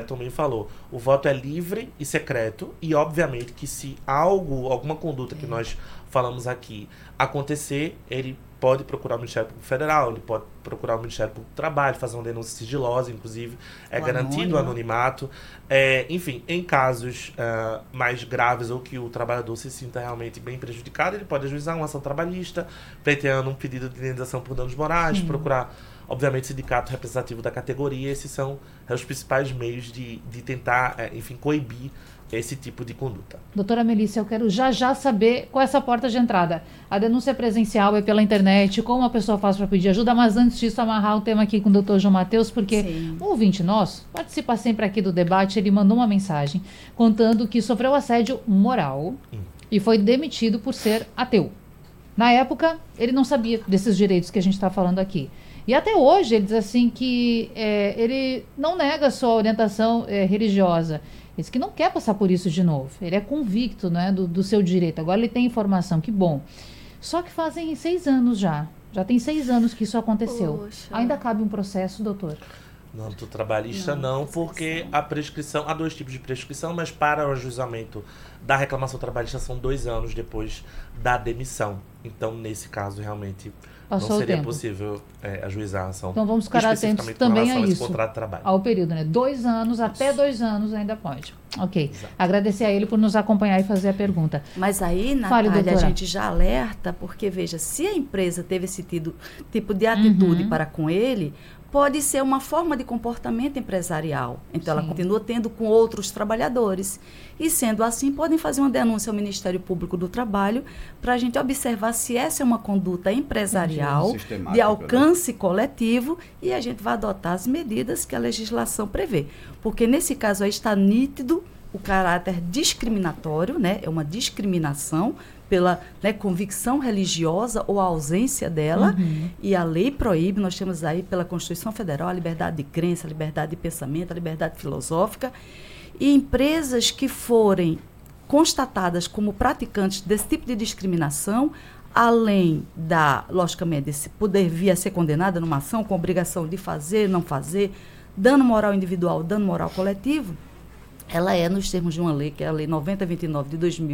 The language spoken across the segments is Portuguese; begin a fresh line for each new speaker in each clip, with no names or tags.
também falou, o voto é livre e secreto, e obviamente que se alguma conduta que nós falamos aqui acontecer, ele pode procurar o Ministério Público Federal, ele pode procurar o Ministério Público do Trabalho, fazer uma denúncia sigilosa, inclusive, garantido o anonimato. Enfim, em casos mais graves ou que o trabalhador se sinta realmente bem prejudicado, ele pode ajuizar uma ação trabalhista, pleiteando um pedido de indenização por danos morais, procurar, obviamente, sindicato representativo da categoria. Esses são os principais meios de tentar, coibir esse tipo de conduta.
Doutora Melícia, eu quero já saber qual é essa porta de entrada. A denúncia presencial é pela internet, como a pessoa faz para pedir ajuda, mas antes disso, amarrar o tema aqui com o doutor João Matheus, porque um ouvinte nosso participa sempre aqui do debate, ele mandou uma mensagem contando que sofreu assédio moral e foi demitido por ser ateu. Na época, ele não sabia desses direitos que a gente está falando aqui. E até hoje ele diz assim que ele não nega a sua orientação religiosa. Ele diz que não quer passar por isso de novo. Ele é convicto, né, do seu direito. Agora ele tem informação, que bom. Só que fazem 6 anos já. Já tem 6 anos que isso aconteceu.
Poxa.
Ainda cabe um processo, doutor?
No âmbito trabalhista não, porque a prescrição, há 2 tipos de prescrição, mas para o ajuizamento da reclamação trabalhista são 2 anos depois da demissão. Então, nesse caso, realmente
Passou
não seria
o tempo.
possível ajuizar a ação.
Então vamos ficar atentos também a isso,
contrato de trabalho.
ao período, né? 2 anos, até 2 anos ainda pode. Ok.
Exato.
Agradecer a ele por nos acompanhar e fazer a pergunta.
Mas aí,
Fale,
Natália, a
doutora.
gente já alerta, porque, veja, se a empresa teve esse tipo de atitude para com ele, pode ser uma forma de comportamento empresarial. Então, ela continua tendo com outros trabalhadores. E, sendo assim, podem fazer uma denúncia ao Ministério Público do Trabalho para a gente observar se essa é uma conduta empresarial de alcance coletivo, e a gente vai adotar as medidas que a legislação prevê. Porque, nesse caso aí, está nítido o caráter discriminatório, né? É uma discriminação pela convicção religiosa ou a ausência dela, e a lei proíbe, nós temos aí pela Constituição Federal a liberdade de crença, a liberdade de pensamento, a liberdade filosófica, e empresas que forem constatadas como praticantes desse tipo de discriminação, além da, logicamente, se poder vir a ser condenada numa ação com obrigação de fazer, não fazer, dano moral individual, dano moral coletivo, ela é, nos termos de uma lei, que é a Lei 9029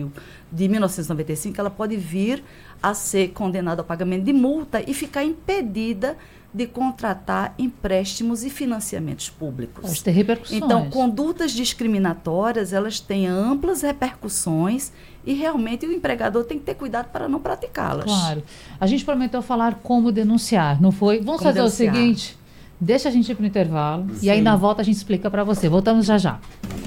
de 1995, ela pode vir a ser condenada ao pagamento de multa e ficar impedida de contratar empréstimos e financiamentos públicos.
Pode ter repercussões.
Então, condutas discriminatórias, elas têm amplas repercussões e realmente o empregador tem que ter cuidado para não praticá-las.
Claro. A gente prometeu falar como denunciar, não foi? Vamos fazer o seguinte, deixa a gente ir para o intervalo e aí na volta a gente explica para você. Voltamos já já.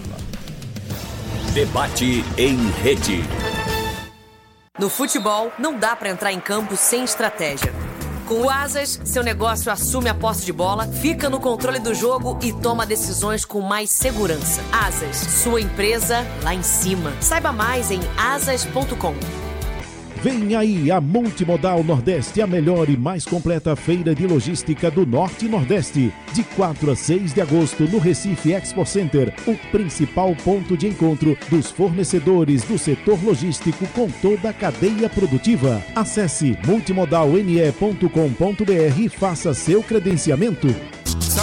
Debate em rede.
No futebol, não dá para entrar em campo sem estratégia. Com o Asas, seu negócio assume a posse de bola, fica no controle do jogo e toma decisões com mais segurança. Asas, sua empresa lá em cima. Saiba mais em asas.com.
Vem aí a Multimodal Nordeste, a melhor e mais completa feira de logística do Norte e Nordeste. De 4 a 6 de agosto no Recife Expo Center, o principal ponto de encontro dos fornecedores do setor logístico com toda a cadeia produtiva. Acesse multimodalne.com.br e faça seu credenciamento.